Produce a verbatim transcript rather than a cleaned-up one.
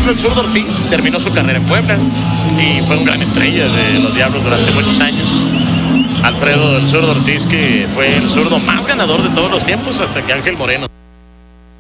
ejemplo, el Zurdo Ortiz terminó su carrera en Puebla y fue un gran estrella de los Diablos durante muchos años. Alfredo el Zurdo Ortiz, que fue el zurdo más ganador de todos los tiempos hasta que Ángel Moreno